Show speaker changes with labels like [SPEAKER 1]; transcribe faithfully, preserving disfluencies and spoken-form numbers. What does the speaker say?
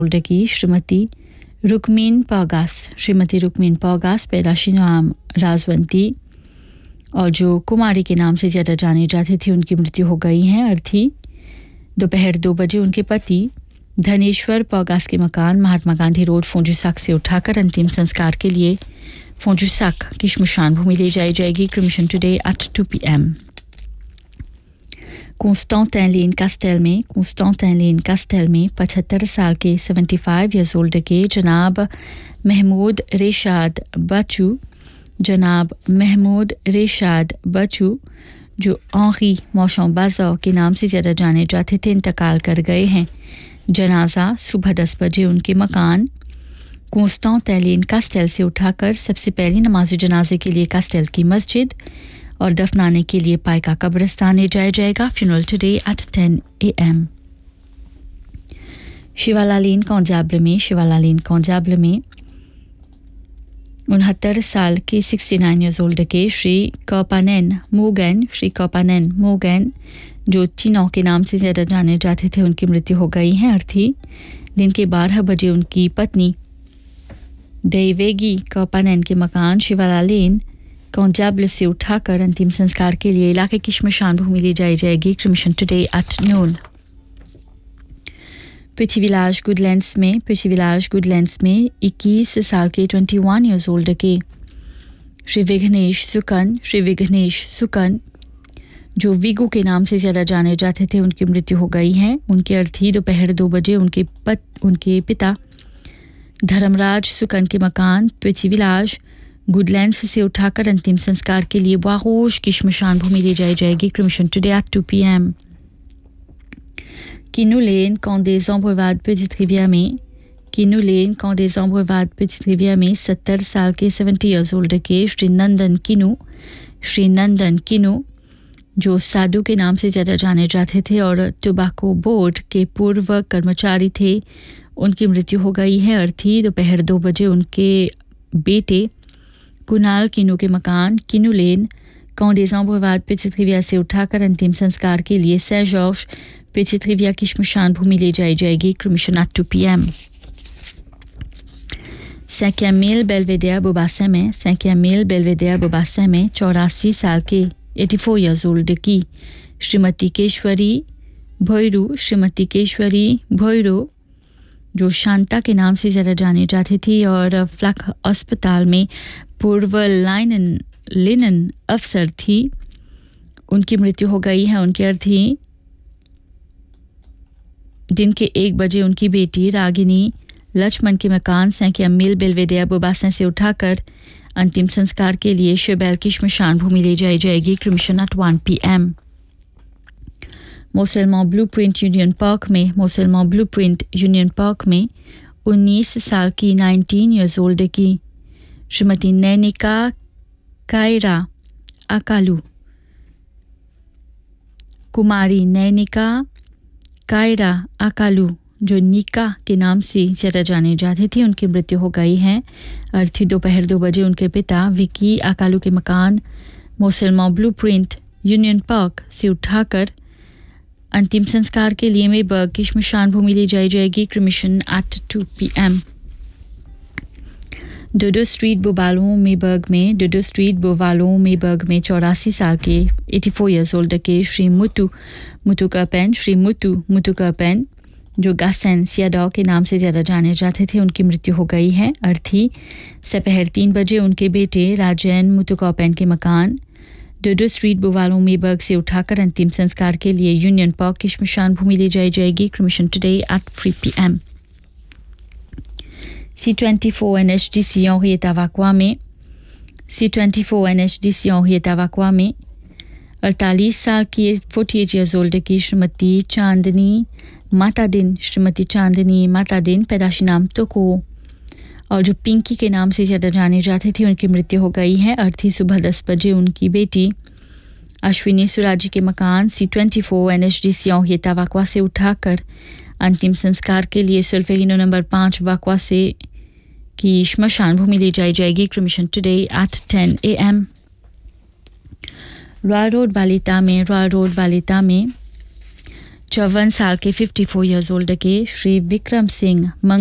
[SPEAKER 1] Old की श्रीमती रुक्मीन पौगास श्रीमती रुक्मीन पौगास पैदाशी नाम राजवंती और जो कुमारी के नाम से ज़्यादा जाने जाते थे उनकी मृत्यु हो गई है। अर्थी दोपहर दो बजे उनके पति धनेश्वर पौगास के मकान महात्मा गांधी रोड फोंजुसाक से उठाकर अंतिम संस्कार के लिए फोंजुसाक की श्मशान भूमि ले जाई जाएगी। Cremation today at two P M. Constantine lane castle में कॉन्स्टेंटिन लेन कास्टेल में पचहत्तर साल के पचहत्तर ईयर्स ओल्ड के जनाब महमूद रेशाद बचू जनाब महमूद रेशाद बचू जो ऑनरी मौशों बाज़ा के नाम से ज़्यादा जाने जाते थे इंतकाल कर गए हैं। जनाजा सुबह दस बजे उनके मकान कॉन्स्टेंटिन लेन कास्टेल से उठाकर सबसे पहले नमाज जनाजे के लिए कास्टेल की मस्जिद और दफनाने के लिए पायका कब्रिस्तान ले जाया जाएगा। फ्यूनरल टुडे एट टेन ए एम। शिवाला लेन कौंजाबल में शिवाला लेन कौंजाबल में उनहत्तर साल के उनहत्तर ईयर्स ओल्ड के श्री कौपानेन मोगैन श्री कौपानेन मोगैन जो चिनो के नाम से ज़्यादा जाने जाते थे उनकी मृत्यु हो गई है। अर्थी दिन के बारह बजे उनकी पत्नी दैवेगी कौपानेन के मकान शिवाला लेन कौंजाबल से उठाकर अंतिम संस्कार के लिए इलाके की श्मशान भूमि ले जाई जाएगी। Cremation today at noon. पिछी Vilas Goodlands में पिछी विलास गुडलैंड्स में इक्कीस साल के इक्कीस ईयर्स ओल्ड के श्री विघ्नेश सुकन श्री विघ्नेश सुकन जो विगू के नाम से ज़्यादा जाने जाते थे उनकी मृत्यु हो गई है। उनके अर्थी दोपहर दो बजे उनके पत उनके पिता धर्मराज सुकन के मकान पिछी विलास गुडलैंड्स से उठाकर अंतिम संस्कार के लिए वागोश की श्मशान भूमि ले जाई जाएगी। Cremation today at two P M. किनू lane कॉन्देज एम्ब्रेवाड petit रिविया में किनू लेन कॉन्देज एम्ब्रेवाड पेटिट रिविया में सत्तर साल के सत्तर ईयर्स ओल्ड के श्री नंदन किनू श्री नंदन किनू जो साधु के नाम से ज़्यादा जाने जाते थे और टोबैको बोर्ड के पूर्व कर्मचारी थे उनकी मृत्यु हो गई है। अर्थी दोपहर दो बजे उनके बेटे कुनाल किनू के मकान किनू लेन कॉन्देज एम्ब्रेवाड पेटिट रिविया से उठाकर अंतिम संस्कार के लिए सेंट जॉर्ज पेटिट रिविया की श्मशान भूमि ले जाई जाएगी। Cremation at two P M. Saikia मेल बेलवेडिया बुबासा में सैकिया मेल बेलवेडिया बुबासा में चौरासी साल के चौरासी ईयर्स ओल्ड की श्रीमती केशवरी भोयरू श्रीमती केशवरी भोयरू जो शांता के नाम से ज़्यादा जाने जाती थी और फ्लैक अस्पताल में पूर्व लाइनन लिनन अफसर थी उनकी मृत्यु हो गई है। उनके अर्थी दिन के एक बजे उनकी बेटी रागिनी लक्ष्मण के मकान सैकिया मिल बेलवेडिया बुबासा से उठाकर अंतिम संस्कार के लिए शेबेल की श्मशान भूमि ले जाई जाएगी। Cremation at one P M. मोसेलमॉ blue print union park में मोसेलमॉ ब्लू प्रिंट यूनियन पार्क में उन्नीस साल की उन्नीस ईयर्स ओल्ड की श्रीमती नैनिका कायरा अकालू कुमारी नैनिका कायरा अकालू जो निका के नाम से ज़्यादा जाने जाते थे उनकी मृत्यु हो गई है। अर्थी दोपहर दो बजे उनके पिता विकी अकालू के मकान मोसेलमॉ ब्लू प्रिंट यूनियन पार्क से उठाकर अंतिम संस्कार के लिए मेबर्ग की श्मशान भूमि ले जाई जाएगी। Cremation at two P M. डोडो street बोवालों मेबर्ग में डोडो स्ट्रीट बोवालों मेबर्ग में चौरासी साल के चौरासी ईयर्स ओल्ड के श्री मुतु मुतु कर्पेन श्री मुतु मुतु कर्पेन जो गासन सियाडो के नाम से ज़्यादा जाने जाते थे उनकी मृत्यु हो गई है। अर्थी दोपहर तीन बजे उनके बेटे राजन मुतु कर्पेन के मकान डोडो स्ट्रीट बोवालों मेबर्ग से उठाकर अंतिम संस्कार के लिए यूनियन पार्क की श्मशान भूमि ले जाई जाएगी। Cremation today at three P M. C twenty four N H D C Henrietta Vacqua में सी ट्वेंटी फोर N H D C Henrietta Vacqua में अड़तालीस साल की अड़तालीस ईयर्स ओल्ड की श्रीमती चांदनी माता दिन श्रीमती चांदनी माता दिन पैदाशी नाम तो को और जो पिंकी के नाम से ज़्यादा जाने जाते थे उनकी मृत्यु हो गई है। अर्थी सुबह दस बजे उनकी बेटी अश्विनी सुराजी के मकान सी ट्वेंटी फोर N H D C Henrietta Vacqua से उठाकर अंतिम संस्कार के लिए सुल्फेगिनो नंबर पाँच वाकवा से की श्मशान भूमि ले जाई जाएगी। क्रमिशन टुडे एट टेन A M. Royal road Balita में रॉयल रोड बालिता में चौवन साल के चौवन ईयर्स ओल्ड के श्री विक्रम सिंह